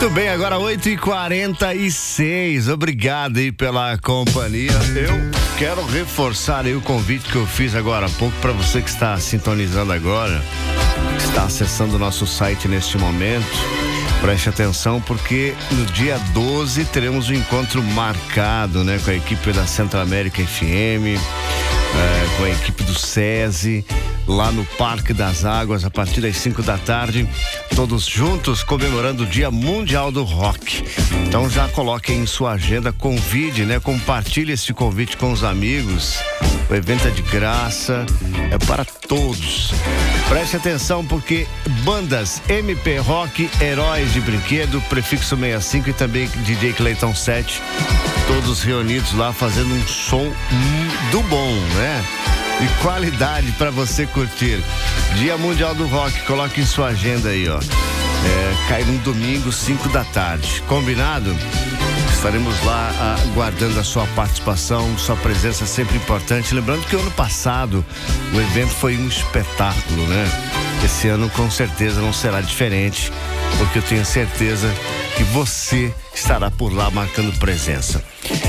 Muito bem, agora 8h46. Obrigado aí pela companhia. Eu quero reforçar aí o convite que eu fiz agora há pouco para você que está sintonizando agora, está acessando o nosso site neste momento. Preste atenção porque no dia 12 teremos um encontro marcado, né, com a equipe da Central América FM, com a equipe do SESI, lá no Parque das Águas, a partir das 5 da tarde, todos juntos comemorando o Dia Mundial do Rock. Então já coloque em sua agenda, convide, né? Compartilhe esse convite com os amigos. O evento é de graça, é para todos. Preste atenção porque bandas MP Rock, Heróis de Brinquedo, Prefixo 65 e também DJ Clayton 7, todos reunidos lá fazendo um som do bom, né? E qualidade para você curtir. Dia Mundial do Rock, coloque em sua agenda aí, ó. Cai no domingo, 5 da tarde. Combinado? Estaremos lá aguardando a sua participação, sua presença sempre importante. Lembrando que o ano passado o evento foi um espetáculo, né? Esse ano com certeza não será diferente, porque eu tenho certeza que você estará por lá marcando presença.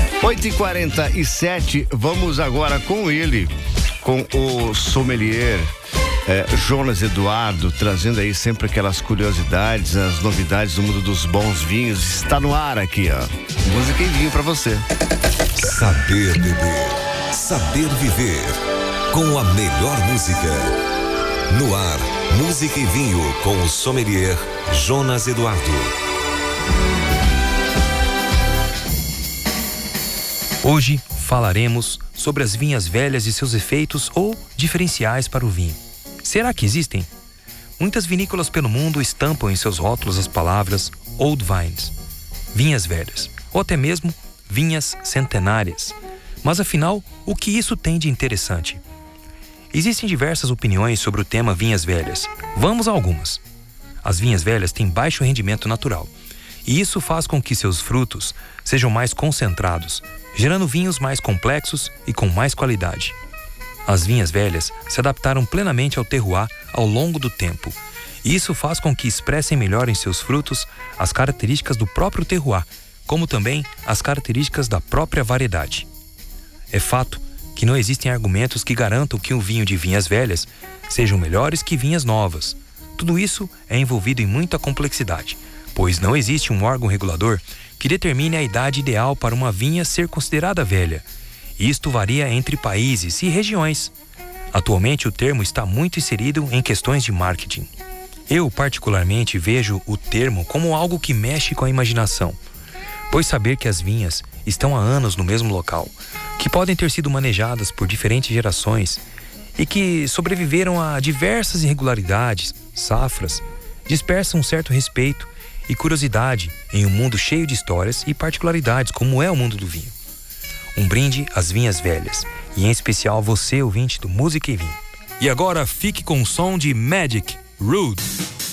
8h47, vamos agora com ele, com o sommelier Jonas Eduardo, trazendo aí sempre aquelas curiosidades, as novidades do mundo dos bons vinhos. Está no ar aqui, ó. Música e vinho pra você. Saber beber, saber viver, com a melhor música. No ar, música e vinho com o sommelier Jonas Eduardo. Hoje falaremos sobre as vinhas velhas e seus efeitos ou diferenciais para o vinho. Será que existem? Muitas vinícolas pelo mundo estampam em seus rótulos as palavras Old Vines, vinhas velhas, ou até mesmo vinhas centenárias. Mas afinal, o que isso tem de interessante? Existem diversas opiniões sobre o tema vinhas velhas. Vamos a algumas. As vinhas velhas têm baixo rendimento natural, e isso faz com que seus frutos sejam mais concentrados, gerando vinhos mais complexos e com mais qualidade. As vinhas velhas se adaptaram plenamente ao terroir ao longo do tempo, e isso faz com que expressem melhor em seus frutos as características do próprio terroir, como também as características da própria variedade. É fato que não existem argumentos que garantam que um vinho de vinhas velhas sejam melhores que vinhas novas. Tudo isso é envolvido em muita complexidade, pois não existe um órgão regulador que determine a idade ideal para uma vinha ser considerada velha. Isto varia entre países e regiões. Atualmente o termo está muito inserido em questões de marketing. Eu particularmente vejo o termo como algo que mexe com a imaginação, pois saber que as vinhas estão há anos no mesmo local, que podem ter sido manejadas por diferentes gerações e que sobreviveram a diversas irregularidades, safras, dispersa um certo respeito e curiosidade em um mundo cheio de histórias e particularidades como é o mundo do vinho. Um brinde às vinhas velhas, e em especial você, ouvinte do Música e Vinho. E agora fique com o som de Magic Rude.